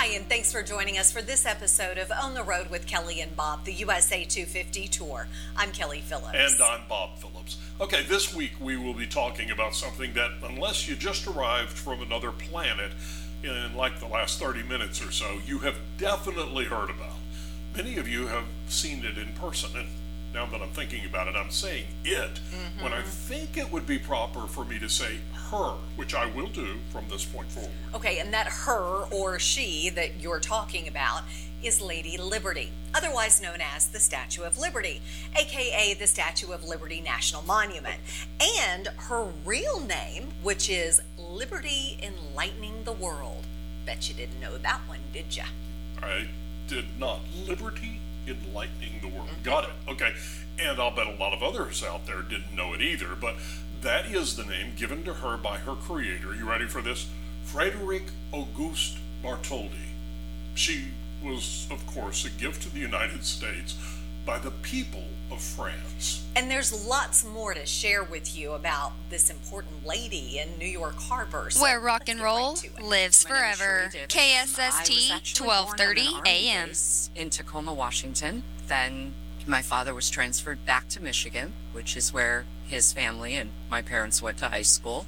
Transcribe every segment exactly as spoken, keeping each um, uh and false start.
and thanks for joining us for this episode of On the Road with Kelly and Bob, the U S A two fifty Tour. I'm Kelly Phillips. And I'm Bob Phillips. Okay, this week we will be talking about something that, unless you just arrived from another planet in like the last thirty minutes or so, you have definitely heard about. Many of you have seen it in person, and now that I'm thinking about it, I'm saying it, mm-hmm. when I think it would be proper for me to say her, which I will do from this point forward. Okay, and that her or she that you're talking about is Lady Liberty, otherwise known as the Statue of Liberty, aka the Statue of Liberty National Monument. And her real name, which is Liberty Enlightening the World. Bet you didn't know that one, did ya? I did not. Liberty Enlightening the World. Mm-hmm. Got it. Okay. And I'll bet a lot of others out there didn't know it either, but that is the name given to her by her creator. You ready for this? Frederick Auguste Bartholdi. She was, of course, a gift to the United States by the people of France. And there's lots more to share with you about this important lady in New York Harbor. So where rock and roll right lives forever. K S S T twelve thirty A M. In Tacoma, Washington. Then my father was transferred back to Michigan, which is where his family and my parents went to high school.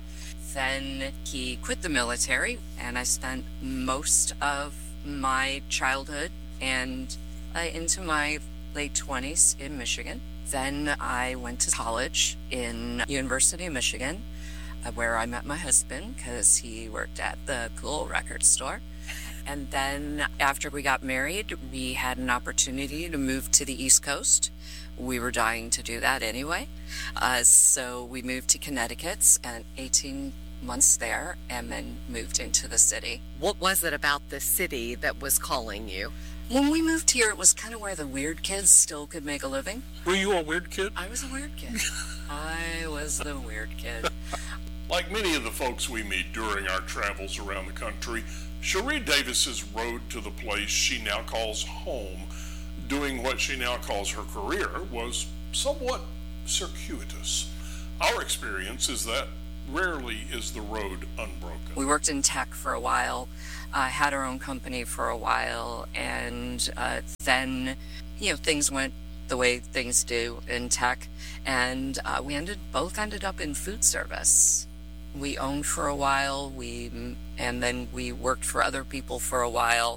Then he quit the military, and I spent most of my childhood and uh, into my late twenties in Michigan. Then I went to college in University of Michigan, uh, where I met my husband because he worked at the cool record store. And then after we got married, we had an opportunity to move to the East Coast. We were dying to do that anyway. Uh, so we moved to Connecticut, spent eighteen months there, and then moved into the city. What was it about the city that was calling you? When we moved here, it was kind of where the weird kids still could make a living. Were you a weird kid? I was a weird kid. I was the weird kid. Like many of the folks we meet during our travels around the country, Cherie Davis's road to the place she now calls home, doing what she now calls her career, was somewhat circuitous. Our experience is that rarely is the road unbroken. We worked in tech for a while, uh, had our own company for a while, and uh, then, you know, things went the way things do in tech, and uh, we ended both ended up in food service. We owned for a while, we and then we worked for other people for a while.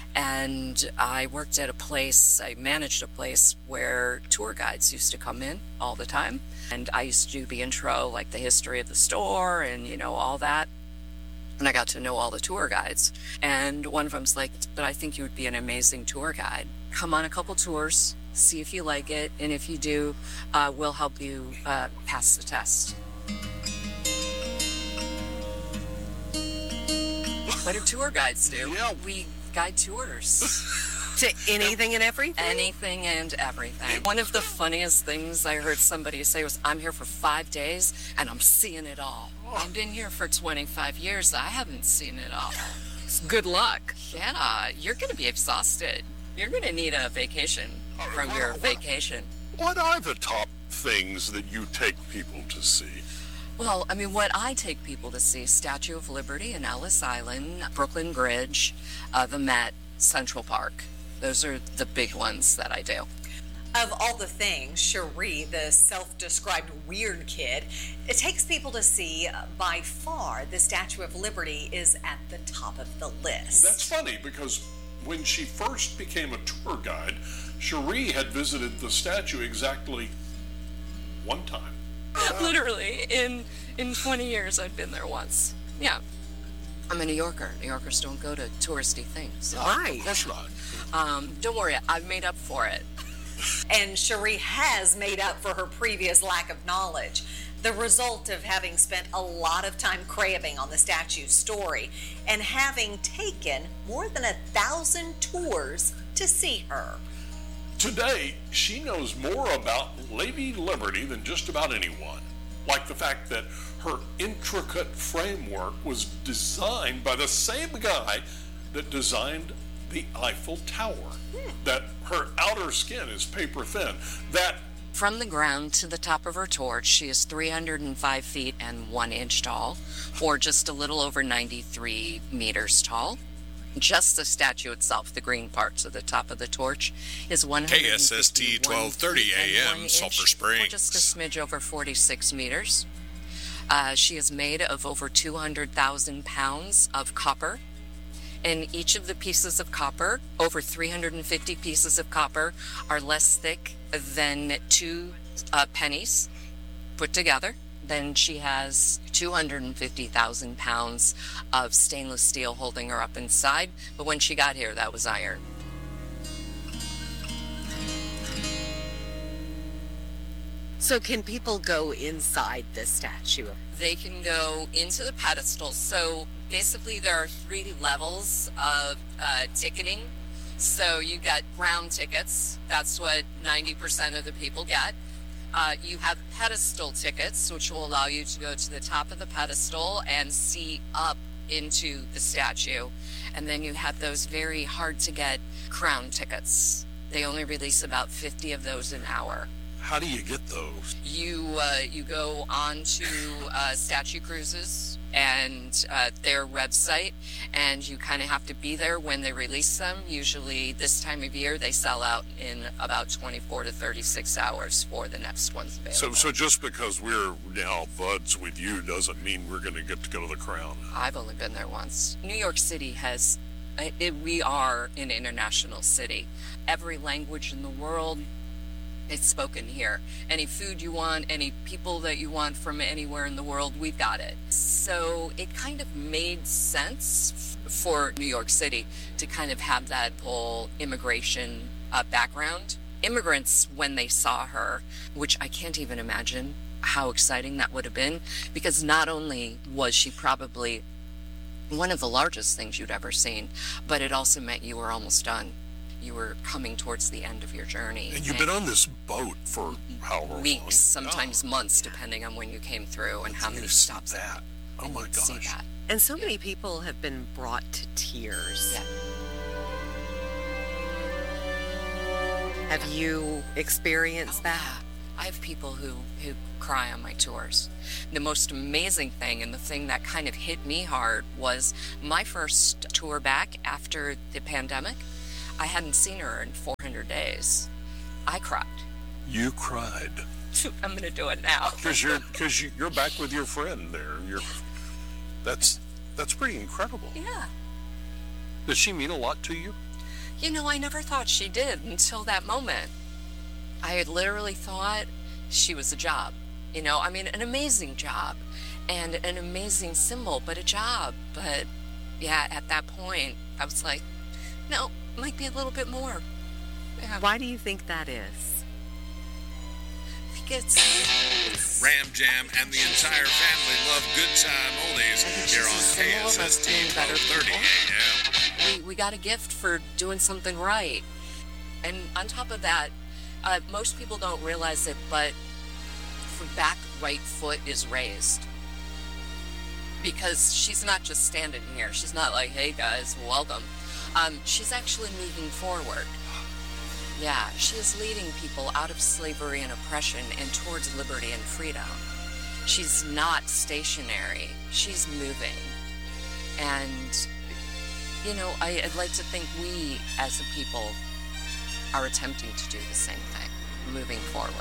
And I worked at a place, I managed a place where tour guides used to come in all the time. And I used to do the intro, like the history of the store and, you know, all that. And I got to know all the tour guides. And one of them's like, but I think you would be an amazing tour guide. Come on a couple tours, see if you like it. And if you do, uh, we'll help you uh, pass the test. What do tour guides do? Yeah. We guide tours. To anything and everything? Anything and everything. One of the funniest things I heard somebody say was, I'm here for five days and I'm seeing it all. I've been here for twenty-five years. I haven't seen it all. Good luck. Yeah, you're going to be exhausted. You're going to need a vacation from your vacation. What are the top things that you take people to see? Well, I mean, what I take people to see, Statue of Liberty in Ellis Island, Brooklyn Bridge, uh, the Met, Central Park. Those are the big ones that I do. Of all the things, Cherie, the self-described weird kid, it takes people to see, uh, by far, the Statue of Liberty is at the top of the list. That's funny, because when she first became a tour guide, Cherie had visited the statue exactly one time. Literally, in in twenty years, I'd been there once. Yeah. I'm a New Yorker. New Yorkers don't go to touristy things. Right. That's right. Um, don't worry, I've made up for it. And Cherie has made up for her previous lack of knowledge, the result of having spent a lot of time crabbing on the statue's story and having taken more than a thousand tours to see her. Today, she knows more about Lady Liberty than just about anyone. Like the fact that her intricate framework was designed by the same guy that designed the Eiffel Tower. Hmm. That her outer skin is paper thin. That from the ground to the top of her torch, she is three hundred five feet and one inch tall, or just a little over ninety-three meters tall. Just the statue itself, the green parts at the top of the torch, is one hundred K S S T twelve thirty A M, Sulphur Springs. Or just a smidge over forty-six meters. Uh, she is made of over two hundred thousand pounds of copper. And each of the pieces of copper, over three hundred fifty pieces of copper, are less thick than two uh, pennies put together. Then she has two hundred fifty thousand pounds of stainless steel holding her up inside. But when she got here, that was iron. So can people go inside this statue? They can go into the pedestal. So basically there are three levels of uh, ticketing. So you got ground tickets. That's what ninety percent of the people get. Uh, you have pedestal tickets, which will allow you to go to the top of the pedestal and see up into the statue. And then you have those very hard to get crown tickets. They only release about fifty of those an hour. How do you get those? You uh, you go on to uh, Statue Cruises and uh, their website, and you kind of have to be there when they release them. Usually this time of year, they sell out in about twenty-four to thirty-six hours for the next ones available. So, so just because we're now buds with you doesn't mean we're going to get to go to the Crown. I've only been there once. New York City has, it, we are an international city. Every language in the world, it's spoken here. Any food you want, any people that you want from anywhere in the world, we've got it. So it kind of made sense f- for New York City to kind of have that whole immigration uh, background. Immigrants, when they saw her, which I can't even imagine how exciting that would have been, because not only was she probably one of the largest things you'd ever seen, but it also meant you were almost done. You were coming towards the end of your journey. And you've and been on this boat for how long? Weeks, sometimes oh. months, depending on when you came through and how many stops. That. Oh my gosh. See that. And so many people have been brought to tears. Yeah. Have you experienced oh, that? Yeah. I have people who, who cry on my tours. The most amazing thing, and the thing that kind of hit me hard, was my first tour back after the pandemic. I hadn't seen her in four hundred days. I cried. You cried. I'm going to do it now. Because you're because you, you're back with your friend there. You're that's that's pretty incredible. Yeah. Does she mean a lot to you? You know, I never thought she did until that moment. I had literally thought she was a job. You know, I mean, an amazing job and an amazing symbol, but a job. But yeah, at that point, I was like, no. Might be a little bit more. Yeah. Why do you think that is? I think it's... Ram Jam and the entire family love good time oldies here on K S S T twelve thirty A M. We, we got a gift for doing something right. And on top of that, uh, most people don't realize it, but her back right foot is raised. Because she's not just standing here. She's not like, hey guys, welcome. Um, she's actually moving forward. Yeah, she is leading people out of slavery and oppression and towards liberty and freedom. She's not stationary. She's moving. And, you know, I, I'd like to think we, as a people, are attempting to do the same thing, moving forward.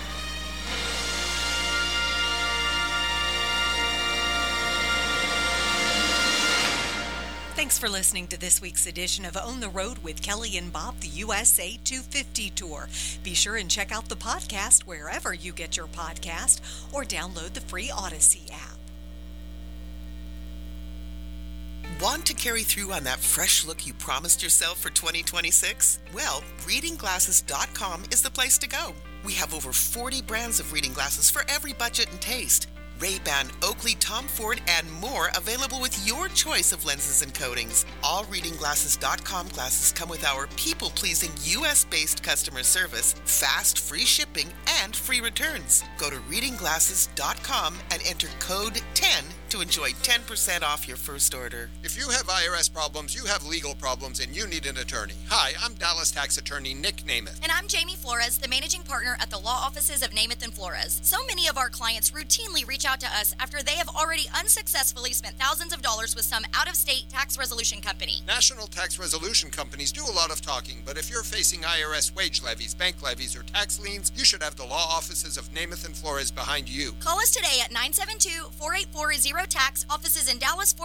Thanks for listening to this week's edition of On the Road with Kelly and Bob, the U S A two fifty Tour. Be sure and check out the podcast wherever you get your podcast or download the free Odyssey app. Want to carry through on that fresh look you promised yourself for twenty twenty-six? Well, reading glasses dot com is the place to go. We have over forty brands of reading glasses for every budget and taste. Ray-Ban, Oakley, Tom Ford, and more available with your choice of lenses and coatings. All reading glasses dot com glasses come with our people-pleasing U S-based customer service, fast, free shipping, and free returns. Go to reading glasses dot com and enter code ten to to enjoy ten percent off your first order. If you have I R S problems, you have legal problems, and you need an attorney. Hi, I'm Dallas tax attorney Nick Namath. And I'm Jamie Flores, the managing partner at the law offices of Namath and Flores. So many of our clients routinely reach out to us after they have already unsuccessfully spent thousands of dollars with some out-of-state tax resolution company. National tax resolution companies do a lot of talking, but if you're facing I R S wage levies, bank levies, or tax liens, you should have the law offices of Namath and Flores behind you. Call us today at nine seven two, four eight four, zero tax, offices in Dallas, Fort